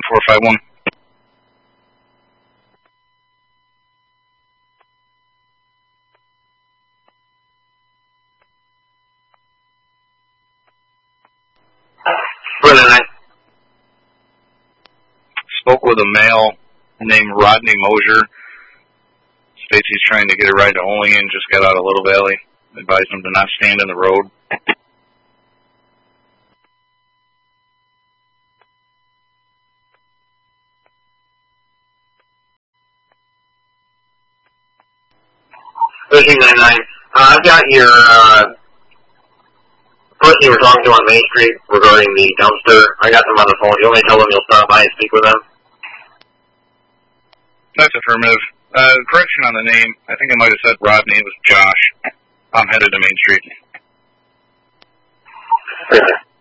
9451. Spoke with a male named Rodney Mosier. States he's trying to get a ride to Olean, just got out of Little Valley. Advised him to not stand in the road. Fishing 99. I've got your person you were talking to on Main Street regarding the dumpster. I got them on the phone. Do you want me to tell them you'll stop by and speak with them? That's affirmative. Correction on the name. I think I might have said Rodney. It was Josh. I'm headed to Main Street. Okay.